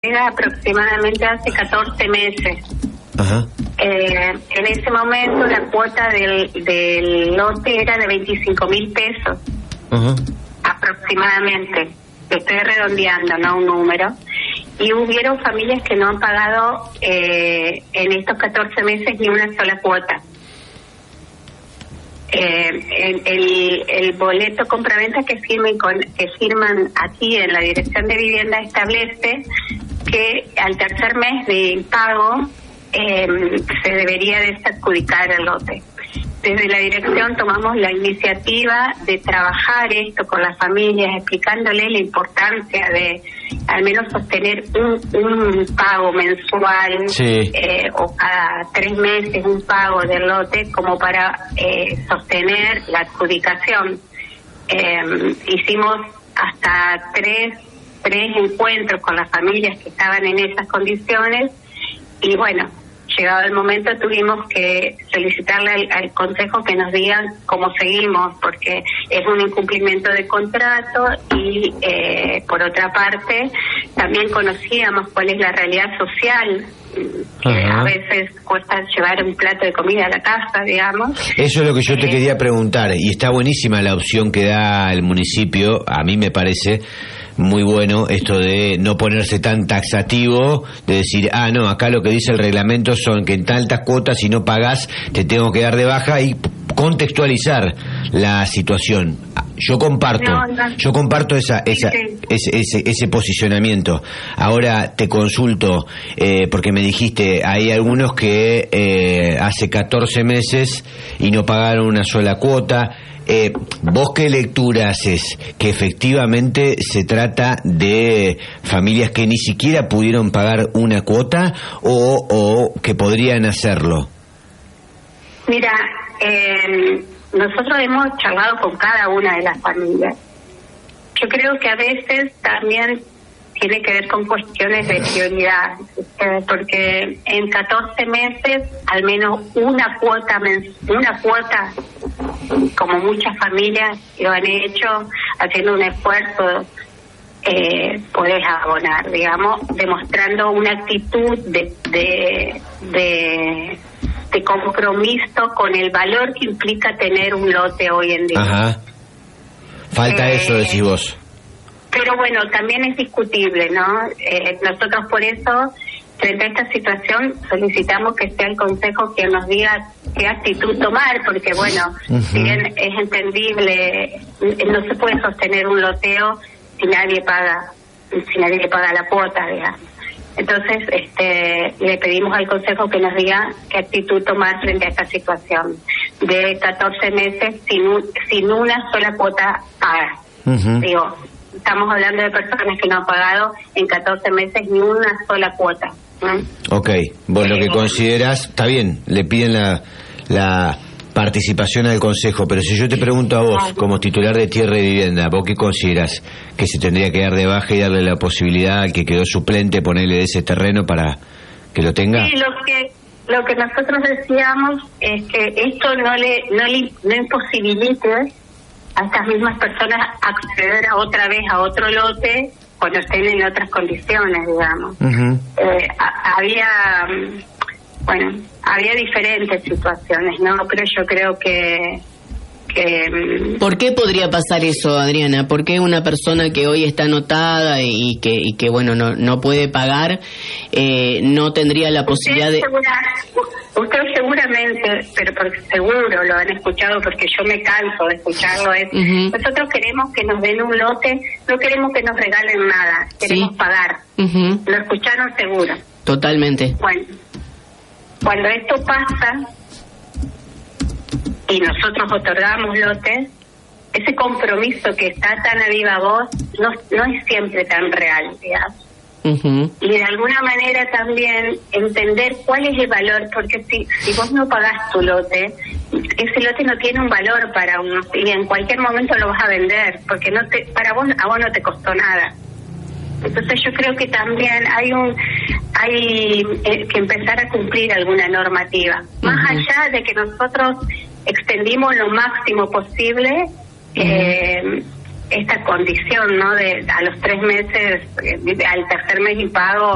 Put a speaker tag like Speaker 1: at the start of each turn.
Speaker 1: Era aproximadamente hace 14 meses.
Speaker 2: Ajá.
Speaker 1: En ese momento la cuota del lote era de 25.000 pesos.
Speaker 2: Ajá.
Speaker 1: Aproximadamente. Estoy redondeando, no un número. Y hubieron familias que no han pagado en estos 14 meses ni una sola cuota. El boleto compraventa que firman aquí en la Dirección de Vivienda establece que al tercer mes de impago se debería desadjudicar el lote. Desde la dirección tomamos la iniciativa de trabajar esto con las familias, explicándoles la importancia de al menos sostener un pago mensual,
Speaker 2: sí,
Speaker 1: o cada 3 meses un pago del lote como para sostener la adjudicación. Hicimos hasta tres encuentros con las familias que estaban en esas condiciones y bueno, llegado el momento tuvimos que solicitarle al Consejo que nos digan cómo seguimos, porque es un incumplimiento de contrato y por otra parte también conocíamos cuál es la realidad social, que a veces cuesta llevar un plato de comida a la casa, digamos.
Speaker 2: Eso es lo que yo te quería preguntar, y está buenísima la opción que da el municipio, a mí me parece muy bueno esto de no ponerse tan taxativo, de decir, no, acá lo que dice el reglamento son que en tantas cuotas si no pagás te tengo que dar de baja, y contextualizar la situación. Yo comparto ese posicionamiento. Ahora te consulto, porque me dijiste, hay algunos que hace 14 meses y no pagaron una sola cuota. ¿Vos qué lectura haces? ¿Que efectivamente se trata de familias que ni siquiera pudieron pagar una cuota o que podrían hacerlo?
Speaker 1: Mira, nosotros hemos charlado con cada una de las familias. Yo creo que a veces también tiene que ver con cuestiones de prioridad, porque en 14 meses al menos una cuota, como muchas familias lo han hecho, haciendo un esfuerzo, podés abonar, digamos, demostrando una actitud de compromiso con el valor que implica tener un lote hoy en día.
Speaker 2: Ajá. Falta eso, decís vos.
Speaker 1: Pero bueno, también es discutible, ¿no? Nosotros por eso, frente a esta situación, solicitamos que sea el Consejo quien nos diga qué actitud tomar, porque bueno, si bien es entendible, no se puede sostener un loteo si nadie le paga la cuota, digamos. Entonces, le pedimos al Consejo que nos diga qué actitud tomar frente a esta situación de 14 meses sin una sola cuota paga. Digo, estamos hablando de personas que no han pagado en 14 meses ni una sola cuota.
Speaker 2: Ok, vos lo que considerás, está bien, le piden la participación al Consejo, pero si yo te pregunto a vos, como titular de Tierra y Vivienda, ¿vos qué considerás? ¿Que se tendría que dar de baja y darle la posibilidad al que quedó suplente ponerle ese terreno para que lo tenga?
Speaker 1: Sí, lo que nosotros decíamos es que esto no imposibilite a estas mismas personas acceder otra vez a otro lote cuando estén en otras condiciones, digamos. Había diferentes situaciones, ¿no? Pero yo creo que
Speaker 3: ¿Por qué podría pasar eso, Adriana? ¿Por qué una persona que hoy está anotada y que bueno, no puede pagar, no tendría la posibilidad de...
Speaker 1: Usted seguramente, pero porque seguro lo han escuchado, porque yo me canso de escucharlo, nosotros queremos que nos den un lote, no queremos que nos regalen nada, queremos pagar. Lo escucharon seguro.
Speaker 3: Totalmente.
Speaker 1: Bueno, cuando esto pasa y nosotros otorgamos lotes, ese compromiso que está tan a viva voz no es siempre tan real, digamos. Y de alguna manera también entender cuál es el valor, porque si vos no pagás tu lote, ese lote no tiene un valor para uno y en cualquier momento lo vas a vender, porque a vos no te costó nada. Entonces yo creo que también hay que empezar a cumplir alguna normativa, más allá de que nosotros extendimos lo máximo posible esta condición, ¿no? A los 3 meses, al tercer mes impago.